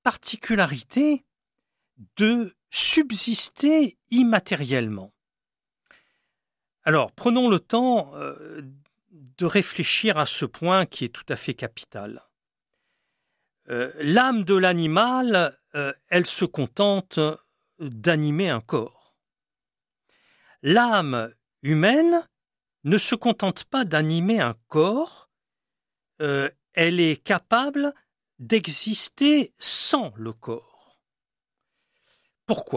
particularité de subsister immatériellement. Alors, prenons le temps de réfléchir à ce point qui est tout à fait capital. L'âme de l'animal, elle se contente d'animer un corps. L'âme humaine ne se contente pas d'animer un corps, elle est capable d'exister sans le corps. Pourquoi ?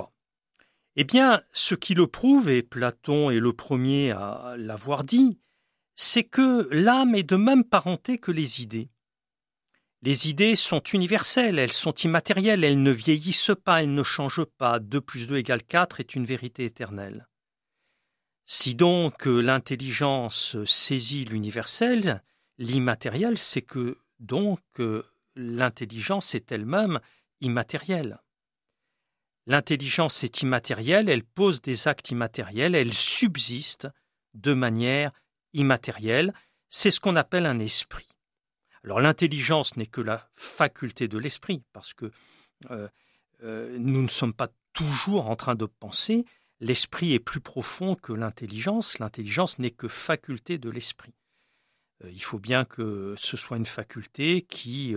Eh bien, ce qui le prouve, et Platon est le premier à l'avoir dit, c'est que l'âme est de même parenté que les idées. Les idées sont universelles, elles sont immatérielles, elles ne vieillissent pas, elles ne changent pas. 2 plus 2 égale 4 est une vérité éternelle. Si donc l'intelligence saisit l'universel, l'immatériel, c'est que donc l'intelligence est elle-même immatérielle. L'intelligence est immatérielle, elle pose des actes immatériels, elle subsiste de manière immatérielle. C'est ce qu'on appelle un esprit. Alors l'intelligence n'est que la faculté de l'esprit, parce que nous ne sommes pas toujours en train de penser. L'esprit est plus profond que l'intelligence. L'intelligence n'est que faculté de l'esprit. Il faut bien que ce soit une faculté qui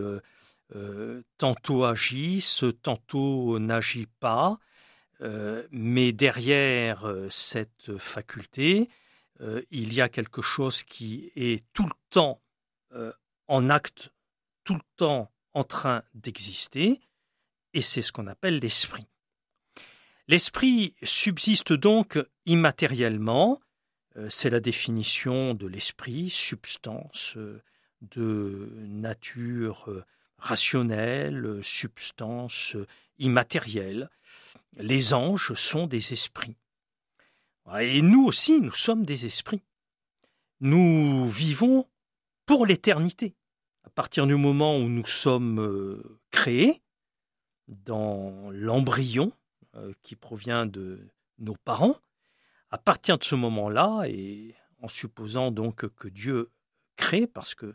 tantôt agisse, tantôt n'agit pas, mais derrière cette faculté, il y a quelque chose qui est tout le temps en acte, tout le temps en train d'exister, et c'est ce qu'on appelle l'esprit. L'esprit subsiste donc immatériellement, c'est la définition de l'esprit, substance de nature rationnelle, substance immatérielle. Les anges sont des esprits. Et nous aussi, nous sommes des esprits. Nous vivons pour l'éternité. À partir du moment où nous sommes créés dans l'embryon qui provient de nos parents, à partir de ce moment-là, et en supposant donc que Dieu crée, parce que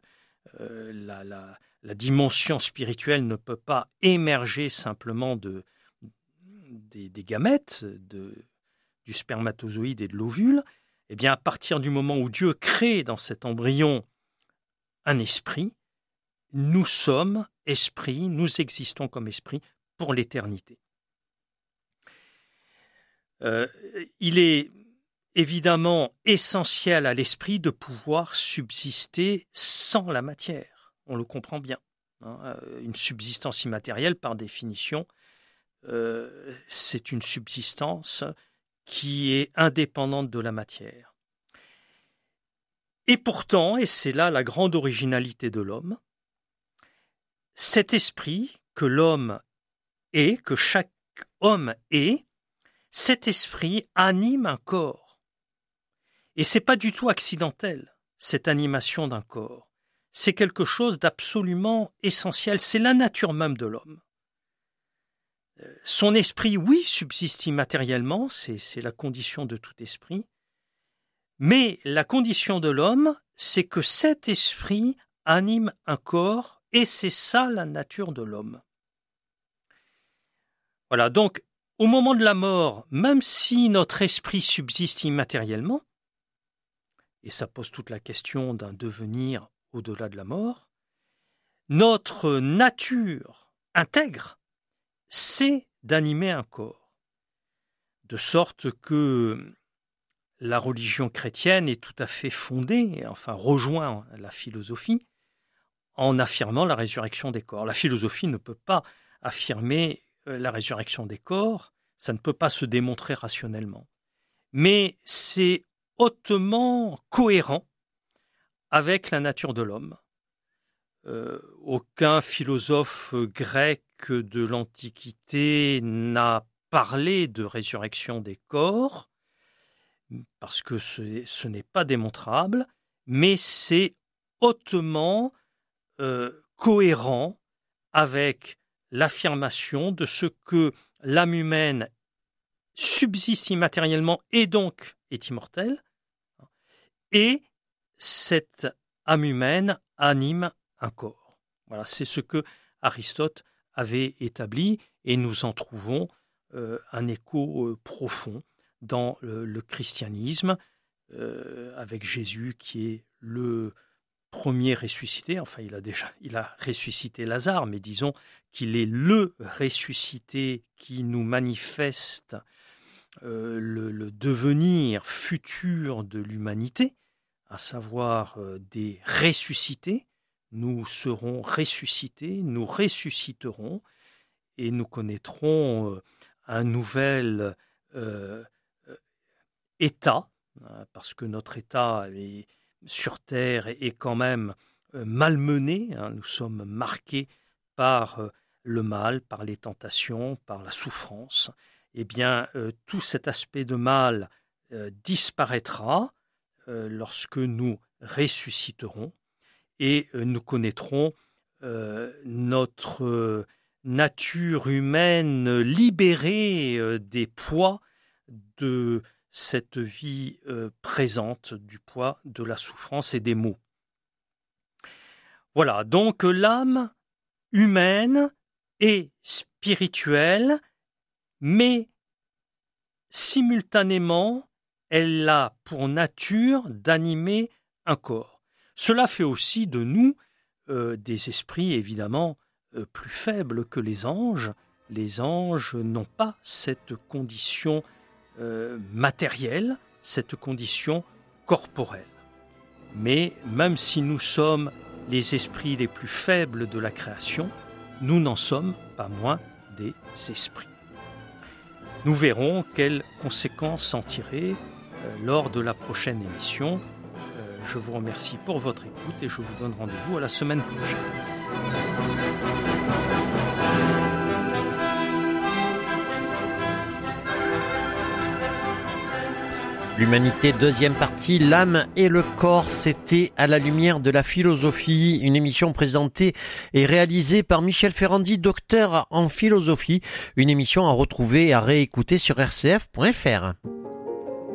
la dimension spirituelle ne peut pas émerger simplement des gamètes, du spermatozoïde et de l'ovule, eh bien à partir du moment où Dieu crée dans cet embryon un esprit, nous sommes esprits, nous existons comme esprits pour l'éternité. Il est évidemment essentiel à l'esprit de pouvoir subsister sans la matière. On le comprend bien. Une subsistance immatérielle, par définition, c'est une subsistance qui est indépendante de la matière. Et pourtant, et c'est là la grande originalité de l'homme, cet esprit que l'homme est, que chaque homme est, cet esprit anime un corps. Et c'est pas du tout accidentel, cette animation d'un corps. C'est quelque chose d'absolument essentiel, c'est la nature même de l'homme. Son esprit, oui, subsiste immatériellement, c'est la condition de tout esprit, mais la condition de l'homme, c'est que cet esprit anime un corps, et c'est ça la nature de l'homme. Voilà, donc, au moment de la mort, même si notre esprit subsiste immatériellement, et ça pose toute la question d'un devenir au-delà de la mort, notre nature intègre, c'est d'animer un corps. De sorte que la religion chrétienne est tout à fait fondée, enfin rejoint la philosophie, en affirmant la résurrection des corps. La philosophie ne peut pas affirmer la résurrection des corps, ça ne peut pas se démontrer rationnellement. Mais c'est hautement cohérent avec la nature de l'homme. Aucun philosophe grec de l'Antiquité n'a parlé de résurrection des corps, parce que ce n'est pas démontrable, mais c'est hautement cohérent avec l'affirmation de ce que l'âme humaine subsiste immatériellement et donc est immortelle, et cette âme humaine anime un corps. Voilà, c'est ce que Aristote avait établi, et nous en trouvons un écho profond dans le christianisme, avec Jésus qui est le premier ressuscité. Enfin, il a ressuscité Lazare, mais disons qu'il est le ressuscité qui nous manifeste le devenir futur de l'humanité, à savoir des ressuscités. Nous serons ressuscités, nous ressusciterons et nous connaîtrons un nouvel état, parce que notre état sur Terre est quand même malmené. Nous sommes marqués par le mal, par les tentations, par la souffrance. Eh bien, tout cet aspect de mal disparaîtra lorsque nous ressusciterons et nous connaîtrons notre nature humaine libérée des poids de cette vie présente, du poids de la souffrance et des maux. Voilà, donc l'âme humaine est spirituelle, mais simultanément, elle a pour nature d'animer un corps. Cela fait aussi de nous des esprits évidemment plus faibles que les anges. Les anges n'ont pas cette condition matérielle, cette condition corporelle. Mais même si nous sommes les esprits les plus faibles de la création, nous n'en sommes pas moins des esprits. Nous verrons quelles conséquences en tirer lors de la prochaine émission. Je vous remercie pour votre écoute et je vous donne rendez-vous à la semaine prochaine. L'Humanité, deuxième partie, l'âme et le corps, c'était à la lumière de la philosophie, une émission présentée et réalisée par Michel Ferrandi, docteur en philosophie, une émission à retrouver et à réécouter sur rcf.fr.